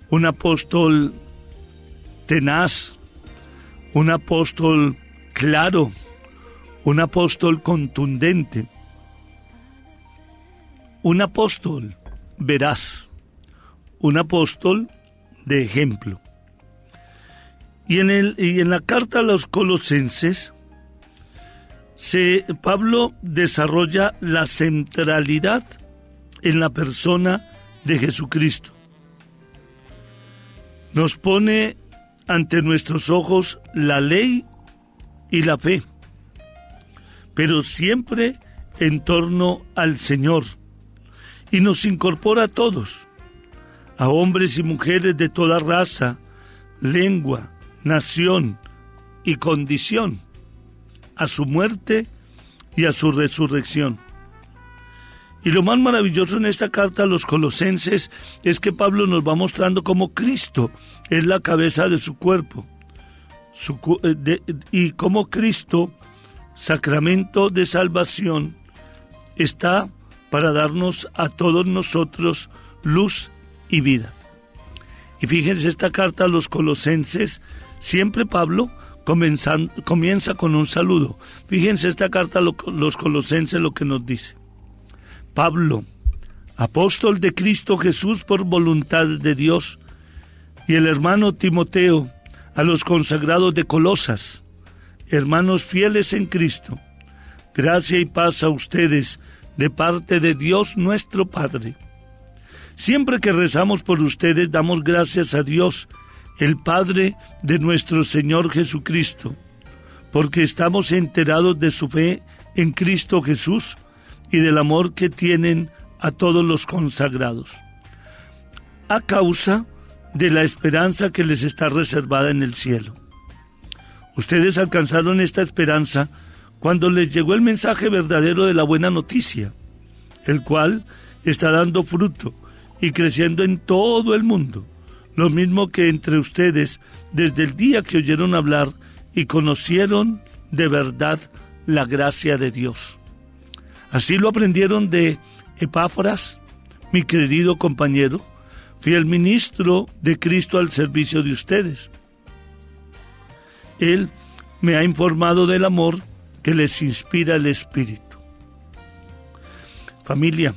un apóstol tenaz, un apóstol claro, un apóstol contundente, un apóstol veraz, un apóstol de ejemplo. Y en la carta a los Colosenses, Pablo desarrolla la centralidad en la persona de Jesucristo. Nos pone ante nuestros ojos la ley y la fe, pero siempre en torno al Señor, y nos incorpora a todos, a hombres y mujeres de toda raza, lengua, nación y condición, a su muerte y a su resurrección. Y lo más maravilloso en esta carta a los Colosenses es que Pablo nos va mostrando cómo Cristo es la cabeza de su cuerpo, y cómo Cristo, sacramento de salvación, está para darnos a todos nosotros luz y vida. Y fíjense, esta carta a los Colosenses, siempre Pablo comienza con un saludo. Fíjense esta carta a los Colosenses lo que nos dice. Pablo, apóstol de Cristo Jesús por voluntad de Dios, y el hermano Timoteo, a los consagrados de Colosas, hermanos fieles en Cristo, gracia y paz a ustedes de parte de Dios nuestro Padre. Siempre que rezamos por ustedes, damos gracias a Dios, el Padre de nuestro Señor Jesucristo, porque estamos enterados de su fe en Cristo Jesús y del amor que tienen a todos los consagrados, a causa de la esperanza que les está reservada en el cielo. Ustedes alcanzaron esta esperanza cuando les llegó el mensaje verdadero de la buena noticia, el cual está dando fruto y creciendo en todo el mundo, lo mismo que entre ustedes desde el día que oyeron hablar y conocieron de verdad la gracia de Dios. Así lo aprendieron de Epáfras, mi querido compañero, fiel ministro de Cristo al servicio de ustedes. Él me ha informado del amor que les inspira el Espíritu. Familia,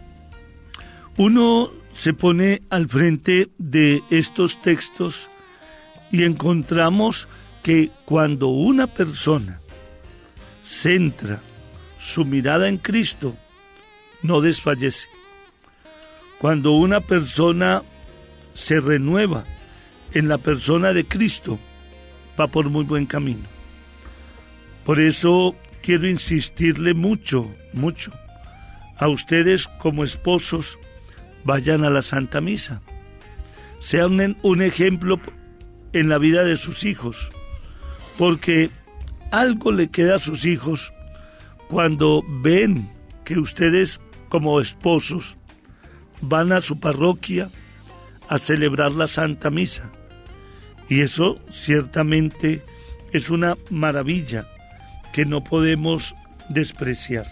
uno se pone al frente de estos textos y encontramos que cuando una persona centra su mirada en Cristo, no desfallece. Cuando una persona se renueva en la persona de Cristo, va por muy buen camino. Por eso quiero insistirle mucho a ustedes como esposos, vayan a la Santa Misa. Sean un ejemplo en la vida de sus hijos, porque algo le queda a sus hijos cuando ven que ustedes como esposos van a su parroquia a celebrar la Santa Misa. Y eso ciertamente es una maravilla que no podemos despreciar.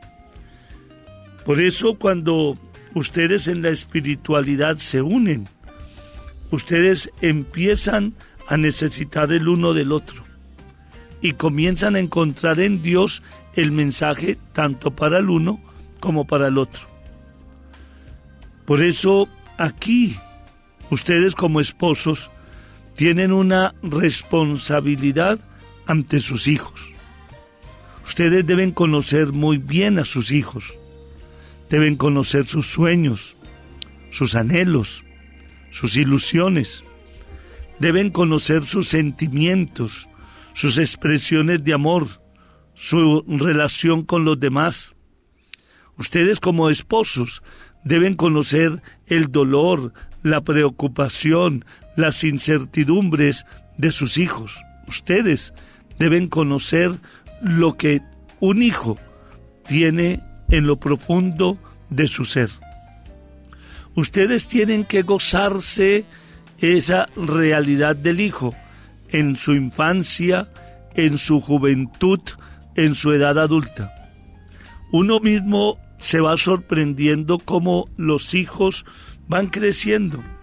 Por eso cuando ustedes en la espiritualidad se unen, ustedes empiezan a necesitar el uno del otro y comienzan a encontrar en Dios el mensaje tanto para el uno como para el otro. Por eso aquí ustedes como esposos tienen una responsabilidad ante sus hijos. Ustedes deben conocer muy bien a sus hijos, deben conocer sus sueños, sus anhelos, sus ilusiones, deben conocer sus sentimientos, sus expresiones de amor, su relación con los demás. Ustedes como esposos deben conocer el dolor, la preocupación, las incertidumbres de sus hijos. Ustedes deben conocer lo que un hijo tiene en lo profundo de su ser. Ustedes tienen que gozarse esa realidad del hijo en su infancia, en su juventud, en su edad adulta. Uno mismo se va sorprendiendo cómo los hijos van creciendo